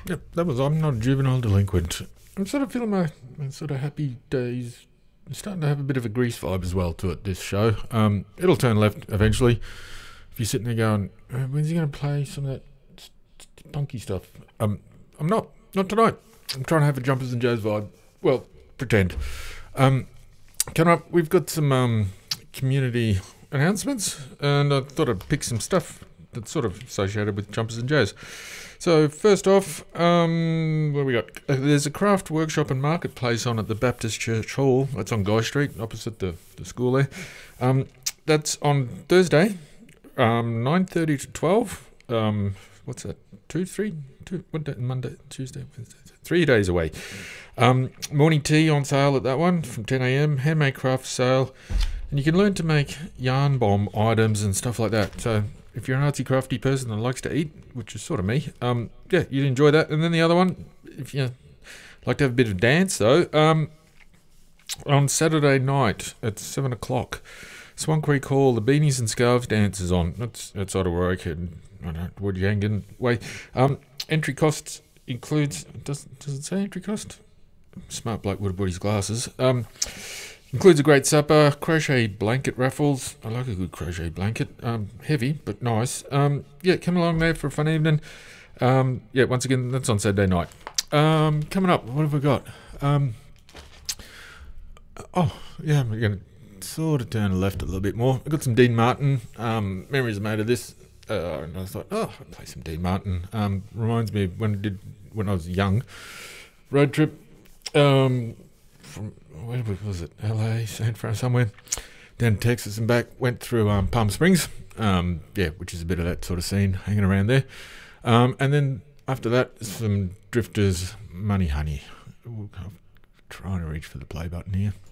Yep, that was I'm Not a Juvenile Delinquent. I'm sort of feeling my sort of happy days. I'm starting to have a bit of a Grease vibe as well to it, this show. It'll turn left eventually. If you're sitting there going, when's he going to play some of that punky stuff? I'm not tonight. I'm trying to have a Jumpers and Joes vibe. Well, pretend. Coming up, we've got some community announcements, and I thought I'd pick some stuff that's sort of associated with Jumpers and Joes. So first off, what we got? There's a craft workshop and marketplace on at the Baptist Church Hall. That's on Guy Street, opposite the school there. That's on Thursday, 9:30 to 12. What's that? What day? Monday, Tuesday, Wednesday, 3 days away. Morning tea on sale at that one from 10 a.m. Handmade craft sale, and you can learn to make yarn bomb items and stuff like that. So if you're an artsy crafty person that likes to eat, which is sort of me, yeah, you'd enjoy that. And then the other one, if you like to have a bit of dance though, on Saturday night at 7 o'clock, Swan Creek Hall, the Beanies and Scarves dance is on. That's outside of Warwick and Woodyangan way. Entry costs includes, does it say entry cost? Smart bloke would have bought his glasses. Includes a great supper, crochet blanket raffles. I like a good crochet blanket. Heavy, but nice. Yeah, come along there for a fun evening. Yeah, once again, that's on Saturday night. Coming up, what have we got? Yeah, we're going to sort of turn left a little bit more. I've got some Dean Martin. Memories are made of this. And I thought, I'll play some Dean Martin. Reminds me of when I was young. Road trip from, where was it? LA, San Fran, somewhere. Down to Texas and back. Went through Palm Springs. Yeah, which is a bit of that sort of scene hanging around there. And then after that, some Drifters, Money Honey. Ooh, I'm trying to reach for the play button here.